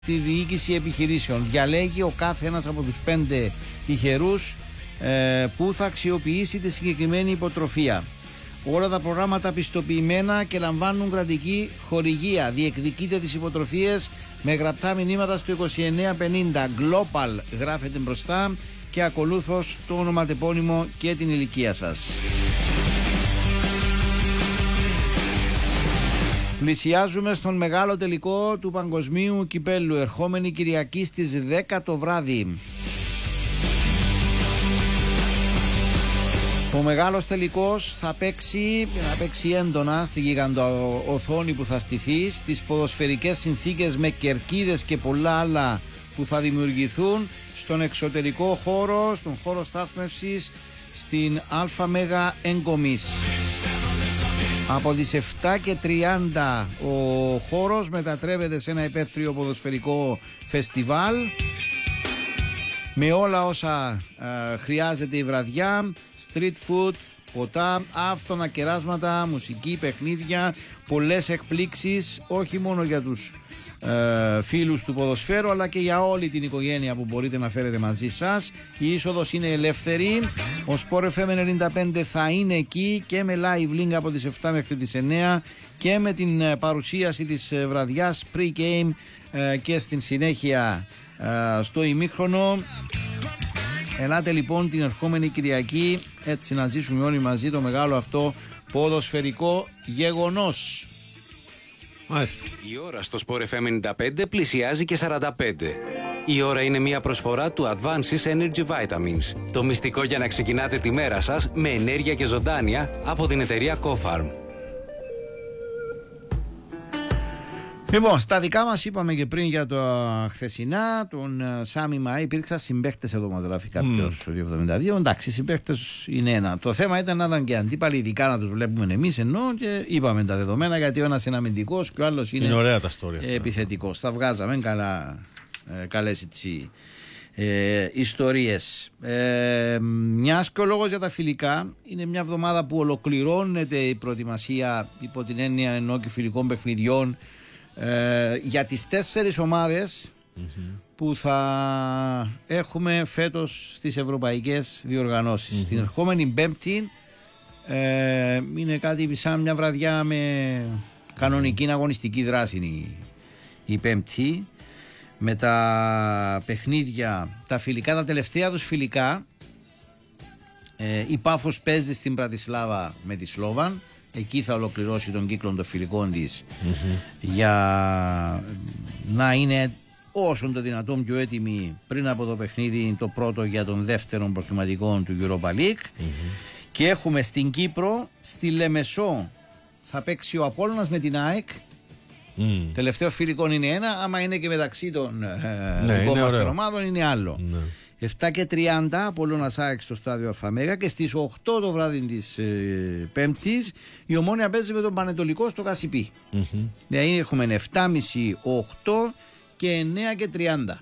στη διοίκηση επιχειρήσεων. Διαλέγει ο κάθε ένας από τους 5 τυχερούς που θα αξιοποιήσει τη συγκεκριμένη υποτροφία. Όλα τα προγράμματα πιστοποιημένα και λαμβάνουν κρατική χορηγία. Διεκδικείτε τις υποτροφίες με γραπτά μηνύματα στο 2950. Global γράφετε μπροστά και ακολούθως το ονοματεπώνυμο και την ηλικία σας. Πλησιάζουμε στον μεγάλο τελικό του παγκοσμίου κυπέλλου, ερχόμενη Κυριακή στις 10 το βράδυ. Ο μεγάλος τελικός θα παίξει έντονα στη γιγαντοοθόνη που θα στηθεί, στις ποδοσφαιρικές συνθήκες με κερκίδες και πολλά άλλα που θα δημιουργηθούν στον εξωτερικό χώρο, στον χώρο στάθμευσης, στην ΑΜ Εγκομής. Από τις 7:30 ο χώρος μετατρέπεται σε ένα υπαίθριο ποδοσφαιρικό φεστιβάλ με όλα όσα χρειάζεται η βραδιά, street food, ποτά, άφθονα κεράσματα, μουσική, παιχνίδια, πολλές εκπλήξεις, όχι μόνο για τους φίλους του ποδοσφαίρου αλλά και για όλη την οικογένεια που μπορείτε να φέρετε μαζί σας. Η είσοδος είναι ελεύθερη. Ο Sport FM 95 θα είναι εκεί και με live link από τις 7 μέχρι τις 9 και με την παρουσίαση της βραδιάς pre-game και στην συνέχεια στο ημίχρονο. Ελάτε λοιπόν την ερχόμενη Κυριακή έτσι να ζήσουμε όλοι μαζί το μεγάλο αυτό ποδοσφαιρικό γεγονός. Μάλιστα. Η ώρα στο Sport FM 95 πλησιάζει και 45. Η ώρα είναι μια προσφορά του Advances Energy Vitamins. Το μυστικό για να ξεκινάτε τη μέρα σας με ενέργεια και ζωντάνια από την εταιρεία CoFarm. Λοιπόν, στα δικά μας είπαμε και πριν για το χθεσινά, τον Σάμι Μαΐ, υπήρξαν συμπαίκτες εδώ μας γράφει κάποιος 272. Εντάξει, οι συμπαίκτες είναι ένα. Το θέμα ήταν να ήταν και αντίπαλοι, ειδικά να τους βλέπουμε εμείς ενώ και είπαμε τα δεδομένα γιατί ο ένας είναι αμυντικός και ο άλλος είναι ωραία τα story επιθετικός. Τα βγάζαμε καλές έτσι ιστορίες. Μιας και ο λόγος για τα φιλικά, είναι μια εβδομάδα που ολοκληρώνεται η προετοιμασία υπό την έννοια ενώ και φιλικών παιχνιδιών για τις 4 ομάδες που θα έχουμε φέτος στις ευρωπαϊκές διοργανώσεις. Την ερχόμενη Πέμπτη είναι κάτι σαν μια βραδιά με κανονική αγωνιστική δράση η Πέμπτη, με τα παιχνίδια, τα φιλικά, τα τελευταία τους φιλικά. Η Πάφος παίζει στην Πρατισλάβα με τη Σλόβαν. Εκεί θα ολοκληρώσει τον κύκλο των φιλικών της για να είναι όσο το δυνατόν πιο έτοιμη πριν από το παιχνίδι το πρώτο για τον δεύτερο προκριματικό του Europa League. Και έχουμε στην Κύπρο, στη Λεμεσό θα παίξει ο Απόλλωνας με την ΑΕΚ. Τελευταίο φιλικό είναι ένα, άμα είναι και μεταξύ των δικών μας ομάδων είναι άλλο. 7:30 Απόλλωνας ΑΕΚ στο στάδιο Αλφαμέγα και στις 8 το βράδυ της Πέμπτης η Ομόνοια παίζει με τον Πανετολικό στο Κασιπί. Δηλαδή έχουμε 7:30, 8 και 9:30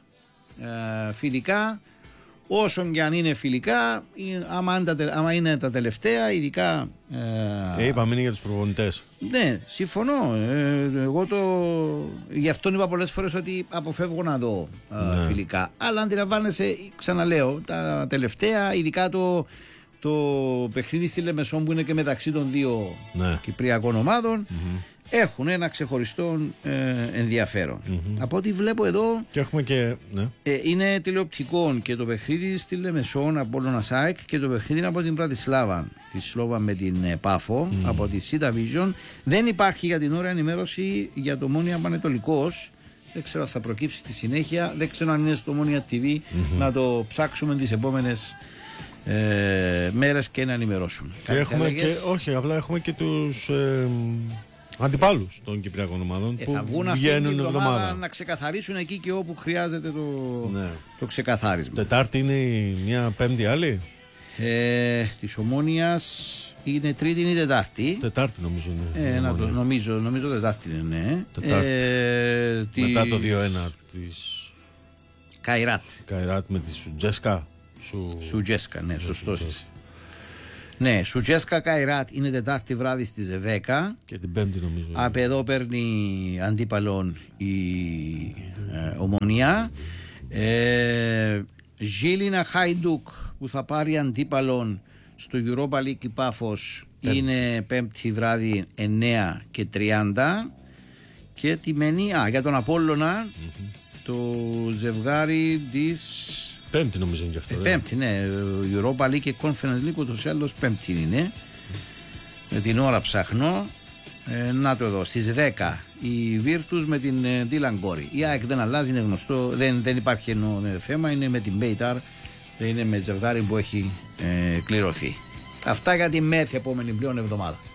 φιλικά. Όσον και αν είναι φιλικά, άμα είναι τα τελευταία, ειδικά. Είπαμε είναι για τους προπονητές. Ναι, συμφωνώ. Εγώ γι' αυτό είπα πολλές φορές ότι αποφεύγω να δω φιλικά. Αλλά αντιλαμβάνεσαι, ξαναλέω, τα τελευταία, ειδικά το παιχνίδι στη Λεμεσόν που είναι και μεταξύ των δύο κυπριακών ομάδων. Έχουν ένα ξεχωριστό ενδιαφέρον. Από ό,τι βλέπω εδώ και έχουμε και, είναι τηλεοπτικό και το παιχνίδι στη Λεμεσόν από τον ΑΕΚ και το παιχνίδι από την Πρατισλάβα τη Σλόβα με την Πάφο από τη Σίτα Vision. Δεν υπάρχει για την ώρα ενημέρωση για το Ομόνοια Πανετολικός. Δεν ξέρω αν θα προκύψει στη συνέχεια. Δεν ξέρω αν είναι στο Ομόνοια TV. Να το ψάξουμε τις επόμενες μέρες και να ενημερώσουμε. Όχι, απλά έχουμε και τους αντιπάλους των κυπριακών ομάδων που θα βγουν αυτή την εβδομάδα να ξεκαθαρίσουν εκεί και όπου χρειάζεται το ξεκαθάρισμα. Τετάρτη είναι μια Πέμπτη άλλη. Της Ομόνοιας είναι Τρίτη ή Τετάρτη. Τετάρτη νομίζω είναι. Νομίζω Τετάρτη είναι, ναι. Μετά το 2-1 της Καϊράτ με τη Σουτζέσκα. Σουτζέσκα, ναι, σωστός. Ναι, Σουτζέσκα Καϊράτ είναι Τετάρτη βράδυ στις 10. Και την Πέμπτη νομίζω. Από εδώ παίρνει αντίπαλον η Ομονία. Ζήλινα Χάιντουκ που θα πάρει αντίπαλον στο Europa League η Πάφος είναι Πέμπτη βράδυ 9 και 30. Και τη μένει για τον Απόλλωνα το ζευγάρι της Πέμπτη νομίζω είναι και αυτό. Πέμπτη, ναι. Europa League και Conference League ούτως ή άλλως Πέμπτη είναι. Με την ώρα ψαχνώ. Να το εδώ. Στις 10 η Virtus με την Dylan Corey. Η ΑΕΚ δεν αλλάζει, είναι γνωστό. Δεν υπάρχει θέμα. Είναι με την Beitar. Δεν είναι με ζευγάρι που έχει κληρωθεί. Αυτά για τη μέθη επόμενη πλέον εβδομάδα.